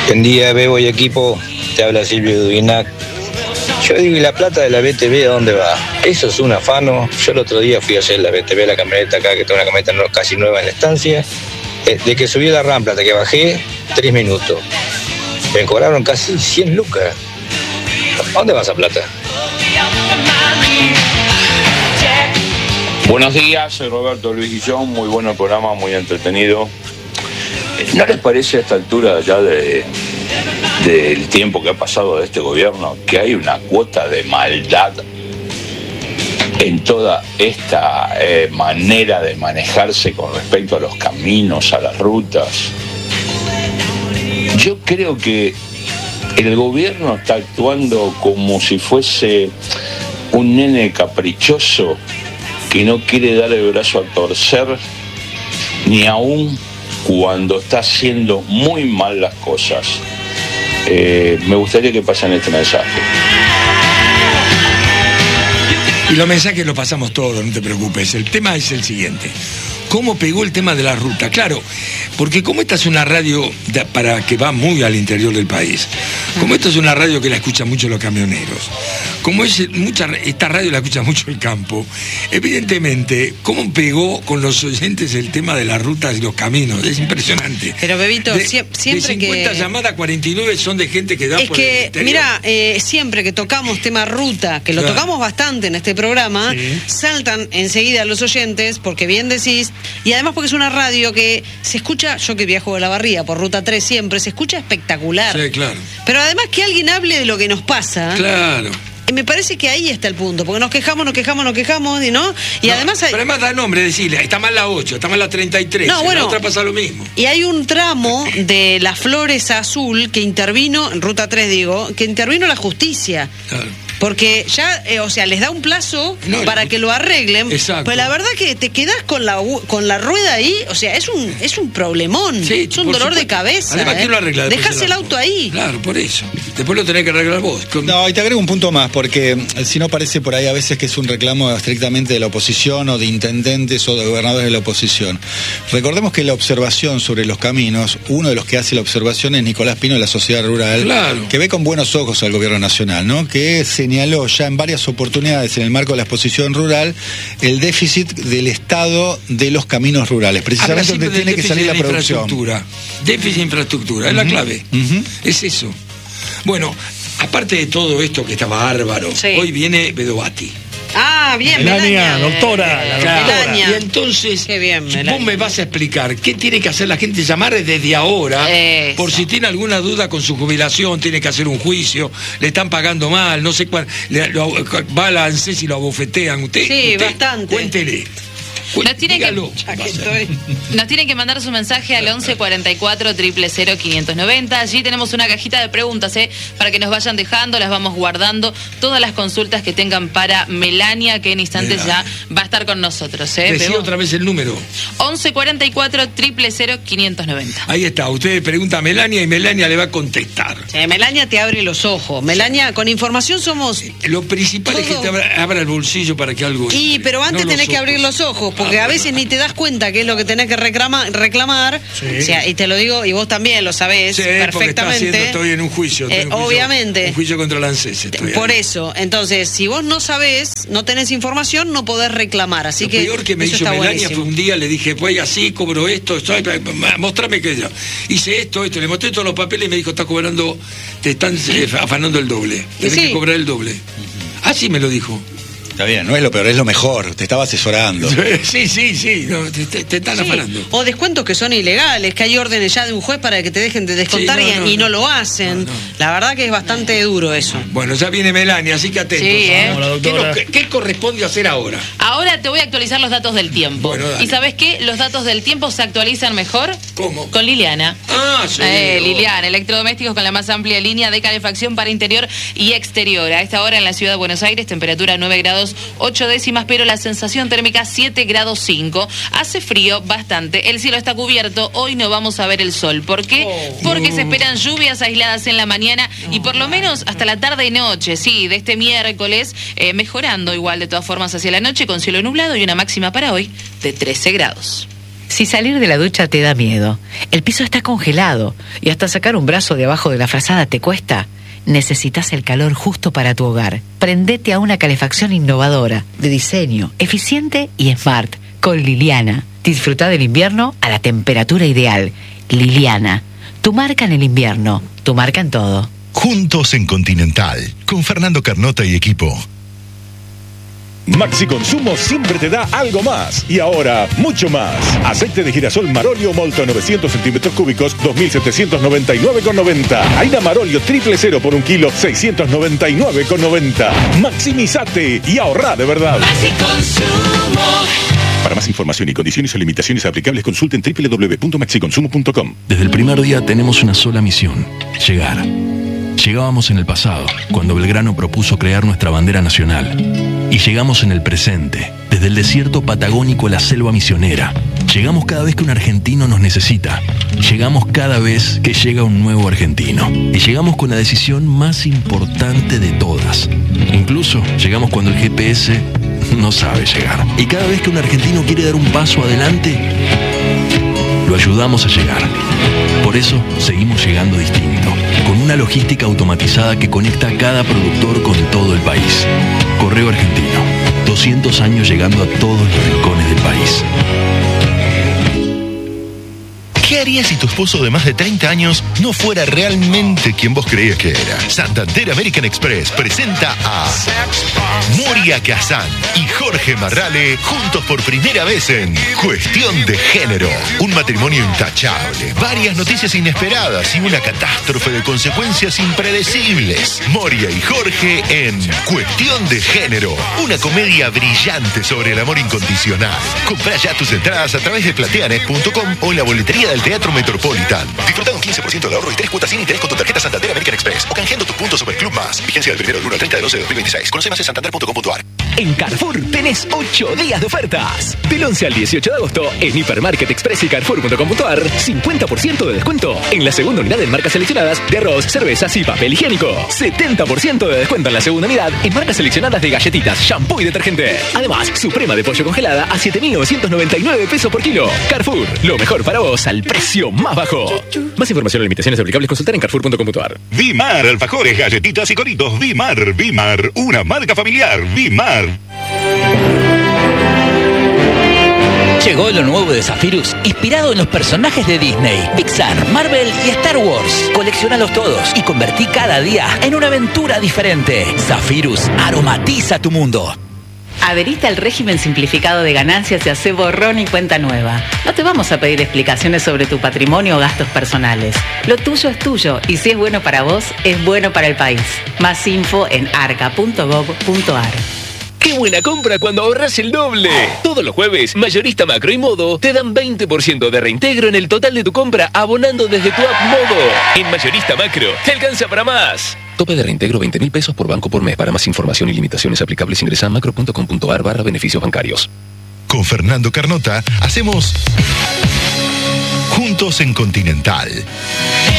Buen día, Bebo y equipo. Te habla Silvio Dubinac. Yo digo, ¿y la plata de la BTV a dónde va? Eso es un afano. Yo el otro día fui a hacer la BTV, la camioneta acá, que tengo una camioneta casi nueva en la estancia. De que subí la rampa hasta que bajé, 3 minutos. Me cobraron casi 100 lucas. ¿A dónde va esa plata? Buenos días, soy Roberto Luis Guillón. Muy bueno el programa, muy entretenido. ¿No les parece a esta altura ya del tiempo que ha pasado de este gobierno que hay una cuota de maldad en toda esta manera de manejarse con respecto a los caminos, a las rutas? Yo creo que el gobierno está actuando como si fuese un nene caprichoso que no quiere dar el brazo a torcer, ni aún cuando está haciendo muy mal las cosas. Me gustaría que pasen este mensaje. Y los mensajes los pasamos todos, no te preocupes. El tema es el siguiente. ¿Cómo pegó el tema de la ruta? Claro, porque como esta es una radio para que va muy al interior del país, como esta es una radio que la escuchan mucho los camioneros, como esta radio la escucha mucho el campo, evidentemente, ¿cómo pegó con los oyentes el tema de las rutas y los caminos? Es impresionante. Pero, Bebito, siempre de 50 que... llamadas, 49 son de gente que da es por que, el interior. mira, siempre que tocamos tema ruta, que lo tocamos bastante en este programa, saltan enseguida los oyentes, porque bien decís, y además porque es una radio que se escucha, yo que viajo de la Barría por Ruta 3 siempre, se escucha espectacular. Sí, claro. Pero además que alguien hable de lo que nos pasa. Claro. Me parece que ahí está el punto, porque nos quejamos, y ¿no? Y no, además pero además da nombre, decirle, está mal la 8, está mal la 33, no, bueno, en la otra pasa lo mismo. Y hay un tramo de Las Flores Azul que intervino, en Ruta 3 digo, que intervino la justicia. Claro. Porque ya, les da un plazo para que lo arreglen. Exacto. Pues la verdad que te quedás con la rueda ahí, es un problemón. Sí, es un dolor de cabeza. Además, ¿quién lo arregla? Dejás el auto ahí. Claro, por eso. Después lo tenés que arreglar vos. No, y te agrego un punto más, porque si no parece por ahí a veces que es un reclamo estrictamente de la oposición o de intendentes o de gobernadores de la oposición. Recordemos que la observación sobre los caminos, uno de los que hace la observación es Nicolás Pino de la Sociedad Rural, claro, que ve con buenos ojos al gobierno nacional, ¿no? Que señaló ya en varias oportunidades en el marco de la exposición rural el déficit del estado de los caminos rurales, precisamente donde tiene que salir la producción. Déficit de infraestructura, es la clave. Es eso. Bueno, aparte de todo esto que está bárbaro, hoy viene Bedovati. Ah, bien, Melania, doctora. Melania. Y entonces, bien, vos me vas a explicar qué tiene que hacer la gente, llamar desde ahora, por si tiene alguna duda con su jubilación, tiene que hacer un juicio, le están pagando mal, no sé cuál, va a la ANSES y lo abofetean. Usted, bastante. Cuéntele. Nos tienen que mandar su mensaje al 11 44 000 590. Allí tenemos una cajita de preguntas, para que nos vayan dejando, las vamos guardando, todas las consultas que tengan para Melania, que en instantes ya va a estar con nosotros. Decí otra vez el número. 11 44 000 590. Ahí está, usted pregunta a Melania y Melania le va a contestar. Melania te abre los ojos. Melania, con información somos... Lo principal es que te abra el bolsillo para que algo... pero antes tenés que abrir los ojos, porque a veces ni te das cuenta qué es lo que tenés que reclamar. O sea, y te lo digo, y vos también lo sabés perfectamente. Estoy en un juicio. Obviamente. Un juicio contra la ANSES. Por eso, entonces, si vos no sabés, no tenés información, no podés reclamar. Así lo que peor que me hizo Melania fue un día, le dije, voy así, cobro esto, mostrame que yo hice esto, le mostré todos los papeles y me dijo, estás cobrando, te están afanando el doble. Tenés que cobrar el doble. Así me lo dijo. Está bien, no es lo peor, es lo mejor. Te estaba asesorando. Sí. No, te están afanando. O descuentos que son ilegales, que hay órdenes ya de un juez para que te dejen de descontar y no lo hacen. No. La verdad que es bastante duro eso. Bueno, ya viene Melania, así que atentos. ¿Qué corresponde hacer ahora? Ahora te voy a actualizar los datos del tiempo. Bueno, ¿y sabes qué? Los datos del tiempo se actualizan mejor. ¿Cómo? Con Liliana. Sí. Liliana, electrodomésticos con la más amplia línea de calefacción para interior y exterior. A esta hora en la ciudad de Buenos Aires, temperatura 9 grados 8 décimas, pero la sensación térmica 7 grados 5. Hace frío bastante, el cielo está cubierto, hoy no vamos a ver el sol. ¿Por qué? Porque se esperan lluvias aisladas en la mañana y por lo menos hasta la tarde y noche, de este miércoles, mejorando igual de todas formas hacia la noche con cielo nublado y una máxima para hoy de 13 grados. Si salir de la ducha te da miedo, el piso está congelado y hasta sacar un brazo de abajo de la frazada te cuesta, necesitas el calor justo para tu hogar. Prendete a una calefacción innovadora, de diseño, eficiente y smart, con Liliana. Disfruta del invierno a la temperatura ideal. Liliana, tu marca en el invierno, tu marca en todo. Juntos en Continental, con Fernando Carnota y equipo. Maxi Consumo siempre te da algo más. Y ahora, mucho más. Aceite de girasol Marolio Molto 900 centímetros cúbicos, 2.799,90. Harina Marolio triple cero por 1 kilo, 699,90. Maximizate y ahorra de verdad. Maxi Consumo. Para más información y condiciones o limitaciones aplicables, consulten www.maxiconsumo.com. Desde el primer día tenemos una sola misión: llegar. Llegábamos en el pasado, cuando Belgrano propuso crear nuestra bandera nacional. Y llegamos en el presente, desde el desierto patagónico a la selva misionera. Llegamos cada vez que un argentino nos necesita. Llegamos cada vez que llega un nuevo argentino. Y llegamos con la decisión más importante de todas. Incluso llegamos cuando el GPS no sabe llegar. Y cada vez que un argentino quiere dar un paso adelante, lo ayudamos a llegar. Por eso seguimos llegando distinto, con una logística automatizada que conecta a cada productor con todo el país. Correo Argentino, 200 años llegando a todos los rincones del país. ¿Qué harías si tu esposo de más de 30 años no fuera realmente quien vos creías que era? Santander American Express presenta a Moria Kazan y Jorge Marrale juntos por primera vez en Cuestión de Género. Un matrimonio intachable, varias noticias inesperadas y una catástrofe de consecuencias impredecibles. Moria y Jorge en Cuestión de Género, una comedia brillante sobre el amor incondicional. Comprá ya tus entradas a través de plateanet.com o en la boletería del Teatro Metropolitan. Disfruta un 15% de ahorro y 3 cuotas sin interés con tu tarjeta Santander American Express o canjeando tus puntos Superclub Más. Vigencia del 1 al 30 de 12 de 2026. Conoce más en santander.com.ar. En Carrefour tenés 8 días de ofertas. Del 11 al 18 de agosto, en Hipermarket Express y Carrefour.com.ar, 50% de descuento en la segunda unidad en marcas seleccionadas de arroz, cervezas y papel higiénico. 70% de descuento en la segunda unidad en marcas seleccionadas de galletitas, shampoo y detergente. Además, suprema de pollo congelada a 7.999 pesos por kilo. Carrefour, lo mejor para vos al precio más bajo. Más información y limitaciones aplicables consultar en Carrefour.com.ar. Vimar, alfajores, galletitas y coritos. Vimar, una marca familiar. Vimar. Llegó lo nuevo de Zephyrus, inspirado en los personajes de Disney, Pixar, Marvel y Star Wars. Colecciónalos todos y convertí cada día en una aventura diferente. Zephyrus, aromatiza tu mundo. Adherite al régimen simplificado de ganancias y hace borrón y cuenta nueva. No te vamos a pedir explicaciones sobre tu patrimonio o gastos personales. Lo tuyo es tuyo y si es bueno para vos, es bueno para el país. Más info en arca.gov.ar. ¡Qué buena compra cuando ahorras el doble! Todos los jueves, Mayorista Macro y Modo te dan 20% de reintegro en el total de tu compra abonando desde tu app Modo. En Mayorista Macro, te alcanza para más. Tope de reintegro 20.000 pesos por banco por mes. Para más información y limitaciones aplicables ingresa a macro.com.ar/beneficios bancarios. Con Fernando Carnota hacemos Juntos en Continental.